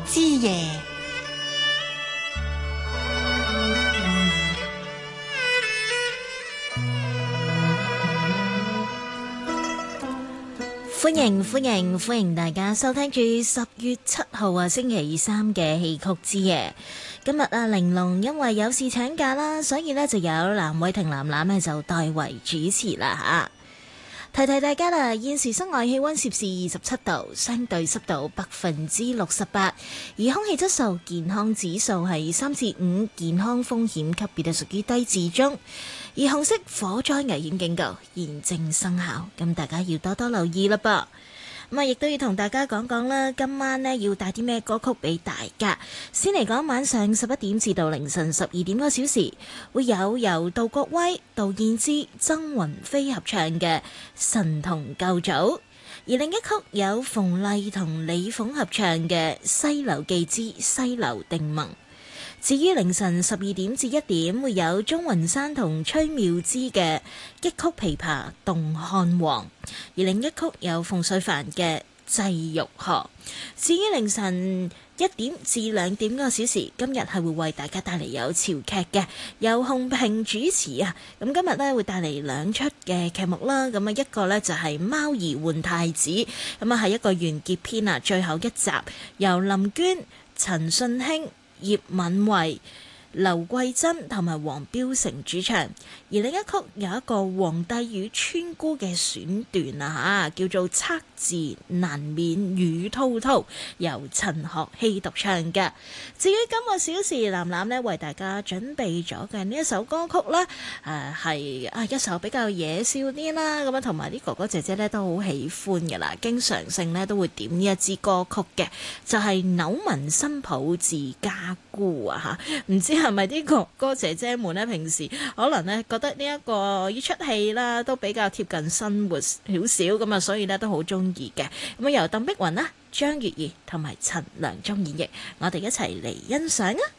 之夜。歡迎大家收聽住10月7號星期三嘅戲曲之夜。今日玲瓏因為有事請假啦，所以呢就有藍偉霆藍藍呢就代為主持啦吓。提大家啦，現時室外氣溫攝氏27度，相對濕度68%，而空氣質素健康指數係3至5，健康風險級別係屬於低至中。而紅色火災危險警告現正生效，咁大家要多多留意啦噃。咁亦都要同大家講講啦，今晚呢要帶啲咩歌曲俾大家。先嚟講晚上11點至到凌晨12點個小時，會有由杜國威、杜燕之、曾雲飛合唱嘅《神同救祖》，而另一曲有馮麗同李鳳合唱嘅《西樓記之西樓定盟》。至於凌晨12點至1點，會有鍾雲山同崔妙芝嘅擊曲琵琶《動漢王》，而另一曲有馮淬帆嘅《祭玉河》。至於凌晨1點至2點個小時，今日係會為大家帶嚟有潮劇嘅，由洪平主持啊。咁今日呢會帶嚟2出嘅劇目啦。咁啊一個呢就係《貓兒換太子》，咁啊係一個完結篇啊，最後一集由林娟、陳信興、葉敏慧、劉桂珍同埋黃標成主唱，而另一曲有一個皇帝與村姑嘅選段啊叫做測字難免雨滔滔，由陳學希獨唱嘅。至於今個小時藍藍呢為大家準備咗嘅呢一首歌曲呢，係一首比較野笑啲啦，咁啊同埋啲哥哥姐姐呢都好喜歡嘅啦，經常性呢都會點呢一支歌曲嘅，就係扭紋新抱自家姑啊嚇，唔知係咪啲哥哥姐姐們呢平時可能呢覺得呢一出戲啦都比較貼近生活少少咁啊，所以呢都好中意嘅。咁啊由鄧碧雲啦、張月兒同埋陳良忠演繹，我哋一齊嚟欣賞啊！